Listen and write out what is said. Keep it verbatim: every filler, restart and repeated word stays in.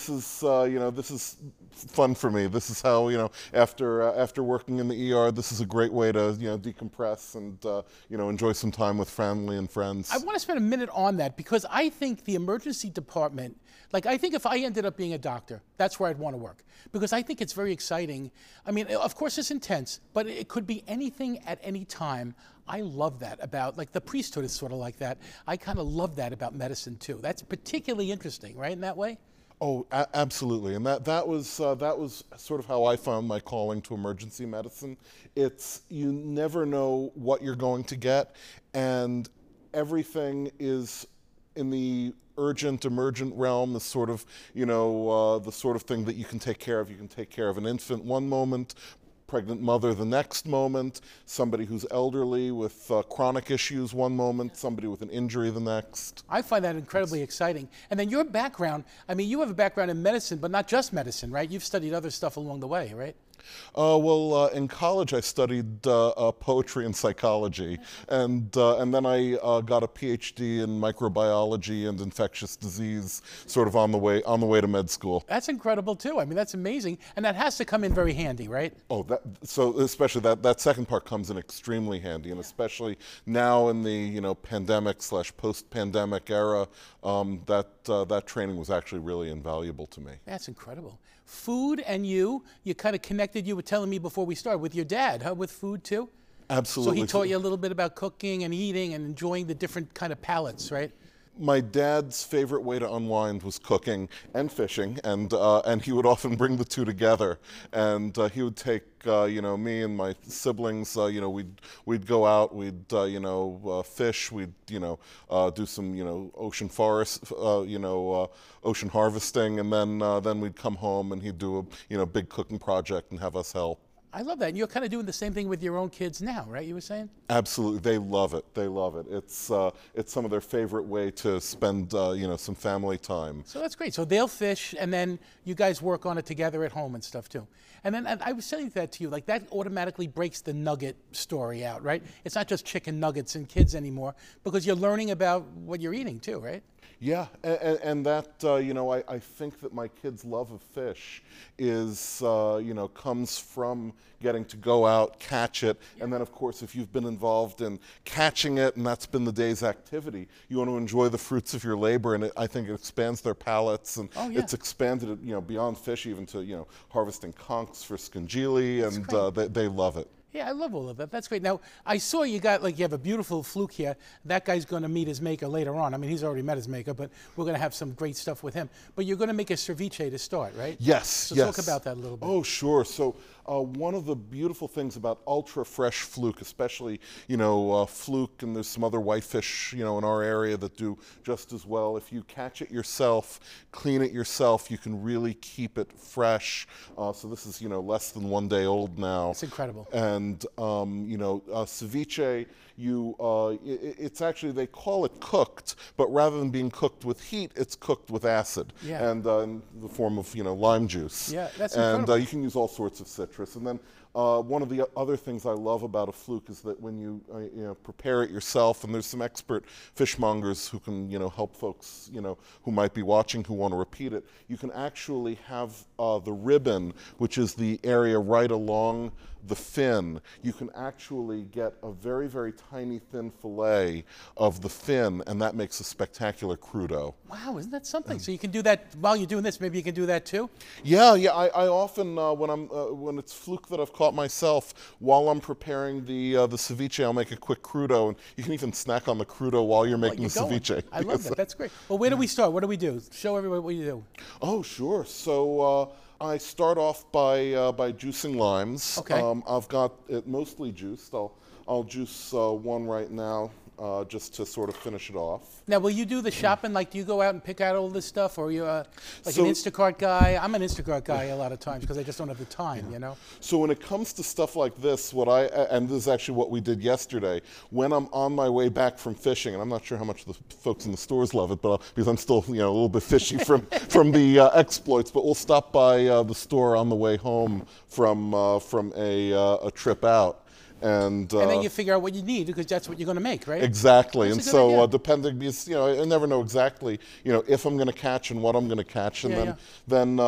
this is, uh, you know, this is fun for me. This is how, you know, after uh, after working in the E R, this is a great way to, you know, decompress and, uh, you know, enjoy some time with family and friends. I want to spend a minute on that because I think the emergency department, like I think if I ended up being a doctor, that's where I'd want to work because I think it's very exciting. I mean, of course it's intense, but it could be anything at any time. I love that about, like the priesthood is sort of like that. I kind of love that about medicine too. That's particularly interesting, right, in that way? Oh, a absolutely, and that that was uh, that was sort of how I found my calling to emergency medicine. It's you never know what you're going to get, and everything is in the urgent, emergent realm is sort of, you know, uh, the sort of thing that you can take care of. You can take care of an infant one moment, pregnant mother the next moment, somebody who's elderly with uh, chronic issues one moment, somebody with an injury the next. I find that incredibly it's, exciting. And then your background, I mean, you have a background in medicine, but not just medicine, right? You've studied other stuff along the way, right? Uh, well, uh, in college I studied uh, uh, poetry and psychology, and uh, and then I uh, got a P H D in microbiology and infectious disease, sort of on the way on the way to med school. That's incredible too. I mean, that's amazing, and that has to come in very handy, right? Oh, that so especially that that second part comes in extremely handy, and especially now in the you know pandemic slash post-pandemic era, um, that uh, that training was actually really invaluable to me. That's incredible. Food and you, you kind of connected, you were telling me before we started, with your dad, huh, with food too? Absolutely. So he taught you a little bit about cooking and eating and enjoying the different kind of palates, right? My dad's favorite way to unwind was cooking and fishing, and uh, and he would often bring the two together. And uh, he would take uh, you know me and my siblings. Uh, you know we'd we'd go out. We'd uh, you know uh, fish. We'd you know uh, do some you know ocean forest. Uh, you know uh, ocean harvesting, and then uh, then we'd come home and he'd do a you know big cooking project and have us help. I love that. And you're kind of doing the same thing with your own kids now, right? You were saying? Absolutely. They love it. They love it. It's uh, it's some of their favorite way to spend uh, you know some family time. So that's great. So they'll fish, and then you guys work on it together at home and stuff too. And then and I was saying that to you, like that automatically breaks the nugget story out, right? It's not just chicken nuggets and kids anymore because you're learning about what you're eating too, right? Yeah, and, and that, uh, you know, I, I think that my kids' love of fish is, uh, you know, comes from getting to go out, catch it, yeah. And then, of course, if you've been involved in catching it and that's been the day's activity, you want to enjoy the fruits of your labor, and it, I think it expands their palates, and oh, yeah. It's expanded it, you know, beyond fish even to, you know, harvesting conchs for scungili, and uh, they, they love it. Yeah, I love all of that. That's great. Now, I saw you got, like, you have a beautiful fluke here. That guy's going to meet his maker later on. I mean, he's already met his maker, but we're going to have some great stuff with him. But you're going to make a ceviche to start, right? Yes, so yes. talk about that a little bit. Oh, sure. So uh, one of the beautiful things about ultra fresh fluke, especially, you know, uh, fluke, and there's some other whitefish, you know, in our area that do just as well. If you catch it yourself, clean it yourself, you can really keep it fresh. Uh, so this is, you know, less than one day old now. It's incredible. And, um, you know, uh, ceviche, you, uh, it, it's actually, they call it cooked, but rather than being cooked with heat, it's cooked with acid. Yeah. And uh, in the form of, you know, lime juice. Yeah, that's and, incredible. And uh, you can use all sorts of citrus. And then uh, one of the other things I love about a fluke is that when you, uh, you know, prepare it yourself, and there's some expert fishmongers who can, you know, help folks, you know, who might be watching who want to repeat it, you can actually have uh, the ribbon, which is the area right along the fin, you can actually get a very, very tiny thin fillet of the fin, and that makes a spectacular crudo. Wow, isn't that something? Um, so you can do that while you're doing this. Maybe you can do that too. Yeah, yeah. I, I often, uh, when I'm, uh, when it's fluke that I've caught myself, while I'm preparing the uh, the ceviche, I'll make a quick crudo, and you can even snack on the crudo while you're making you're the going. ceviche. I love that. That's great. Well, where do we start? What do we do? Show everybody what you do. Oh, sure. So. Uh, I start off by uh, by juicing limes. Okay. Um, I've got it mostly juiced. I'll I'll juice uh, one right now uh, just to sort of finish it off. Now, will you do the shopping? Like, do you go out and pick out all this stuff, or are you uh, like so, an Instacart guy? I'm an Instacart guy a lot of times because I just don't have the time, yeah. you know? So when it comes to stuff like this, what I, and this is actually what we did yesterday, when I'm on my way back from fishing, and I'm not sure how much the folks in the stores love it, but I'll, because I'm still, you know, a little bit fishy from, from the uh, exploits, but we'll stop by uh, the store on the way home from, uh, from a, uh, a trip out. And, uh, And then you figure out what you need because that's what you're going to make, right? exactly. That's And a good so idea. uh, depending, because, you know, I never know exactly, you know, if I'm going to catch and what I'm going to catch. And Yeah, then, yeah. then